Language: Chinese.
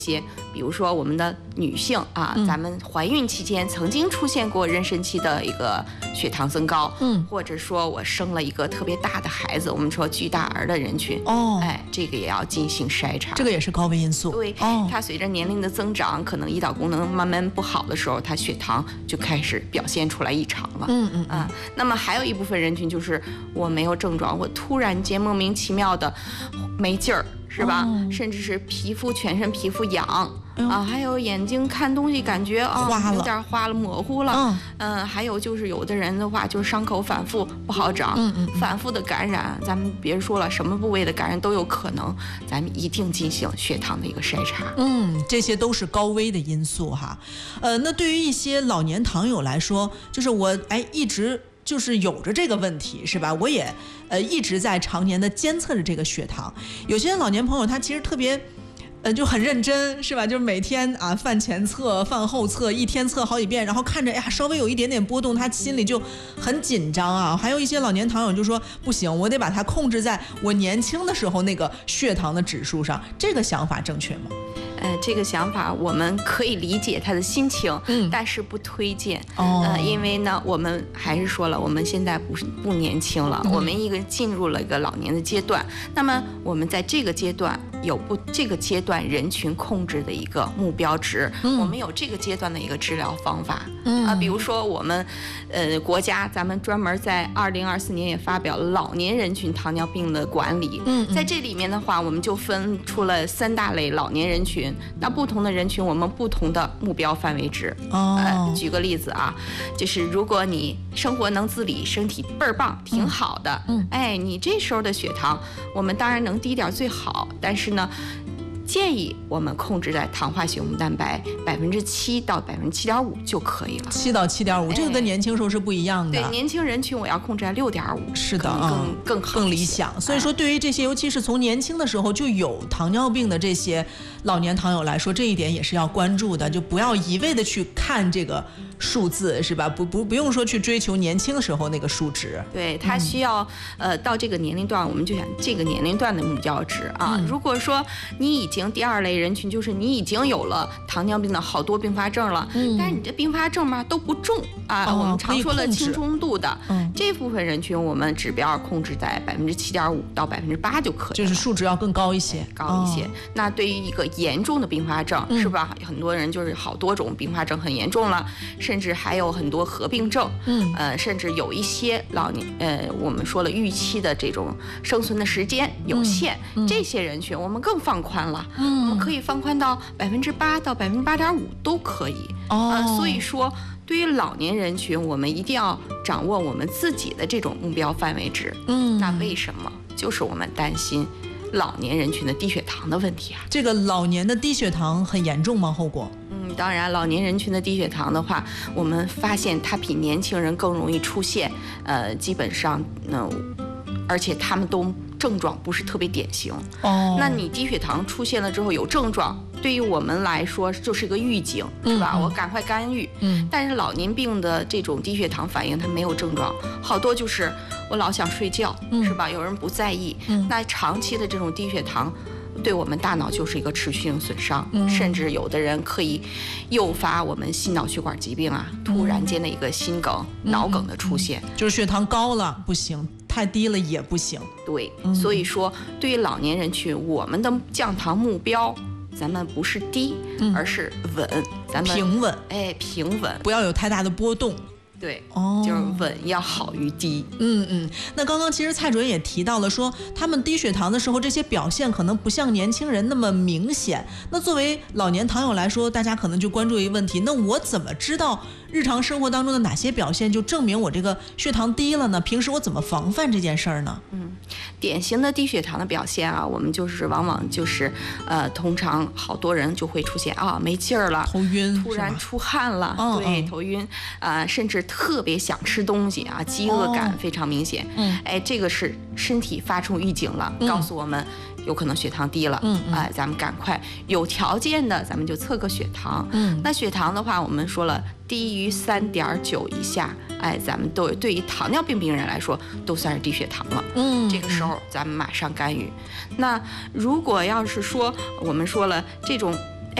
些，比如说我们的女性啊，咱们怀孕期间曾经出现过妊娠期的一个血糖增高，或者说我生了一个特别大的孩子，我们说巨大儿的人群，这个也要进行筛查， 这个也是高危因素。 对，它随着年龄的增长，可能胰岛功能慢慢不好的时候，它血糖就开始表现出来异常了。那么还有一部分人群就是我没有症状，我突然间莫名其妙的没劲儿。是吧？甚至是全身皮肤痒还有眼睛看东西感觉有点花了、模糊了。还有就是有的人的话，就是伤口反复不好长，反复的感染，咱们别说了，什么部位的感染都有可能，咱们一定进行血糖的一个筛查。 这些都是高危的因素哈。那对于一些老年糖友来说，就是我一直就是有着这个问题，是吧？我也一直在常年的监测着这个血糖。有些老年朋友他其实特别就很认真，是吧？就是每天饭前测、饭后测，一天测好几遍，然后看着稍微有一点点波动，他心里就很紧张啊。还有一些老年糖友就说不行，我得把它控制在我年轻的时候那个血糖的指数上，这个想法正确吗？ 这个想法我们可以理解他的心情，但是不推荐。因为呢，我们还是说了，我们现在不年轻了，我们进入了一个老年的阶段。那么我们在这个阶段有这个阶段人群控制的一个目标值，我们有这个阶段的一个治疗方法。比如说我们国家咱们专门在2024年也发表了老年人群糖尿病的管理。在这里面的话，我们就分出了3大类老年人群。那不同的人群，我们不同的目标范围值。举个例子就是如果你生活能自理，身体倍儿棒，挺好的，你这时候的血糖，我们当然能低点最好，但是呢，建议我们控制在糖化血红蛋白7%到7.5%就可以了。 7到7.5%，这个跟年轻时候是不一样的。 对，年轻人群我要控制在6.5%。 是的，更理想。所以说，对于这些尤其是从年轻的时候就有糖尿病的这些老年糖友来说，这一点也是要关注的，就不要一味的去看这个数字，是吧？不用说去追求年轻的时候那个数值。 对，它需要到这个年龄段，我们就想这个年龄段的目标值如果说你已经第2类人群，就是你已经有了糖尿病的好多并发症了，但是你这并发症嘛都不重我们常说了轻中度的这部分人群，我们指标控制在7.5%到8%就可以了， 就是数值要更高一些。 那对于一个严重的并发症，是吧？很多人就是好多种并发症很严重了，甚至还有很多合并症，甚至有一些我们说了预期的这种生存的时间有限，这些人群我们更放宽了，我们可以放宽到8%到8.5%都可以。所以说，对于老年人群，我们一定要掌握我们自己的这种目标范围值。那为什么？就是我们担心老年人群的低血糖的问题这个老年的低血糖很严重吗？后果？ 当然，老年人群的低血糖的话，我们发现它比年轻人更容易出现，基本上而且他们都症状不是特别典型。那你低血糖出现了之后有症状，对于我们来说就是一个预警，是吧？我赶快干预。但是老年病的这种低血糖反应，它没有症状，好多就是我老想睡觉，是吧？有人不在意。那长期的这种低血糖，对我们大脑就是一个持续性损伤，甚至有的人可以诱发我们心脑血管疾病突然间的一个心梗、脑梗的出现。 就是血糖高了不行，太低了也不行。 对，所以说对于老年人群，我们的降糖目标，咱们不是低，而是稳，咱们平稳。 平稳， 不要有太大的波动。 对，就是稳要好于低。 那刚刚其实蔡主任也提到了说，他们低血糖的时候，这些表现可能不像年轻人那么明显。那作为老年糖友来说，大家可能就关注一个问题，那我怎么知道日常生活当中的哪些表现就证明我这个血糖低了呢？平时我怎么防范这件事儿呢？ 典型的低血糖的表现我们就是往往就是通常好多人就会出现没劲儿了， 头晕， 突然出汗了，对，头晕甚至特别想吃东西饥饿感非常明显。这个是身体发出预警了，告诉我们有可能血糖低了。咱们赶快有条件的，咱们就测个血糖。那血糖的话，我们说了，低于3.9以下，咱们都对于糖尿病病人来说都算是低血糖了。这个时候咱们马上干预。那如果要是说我们说了这种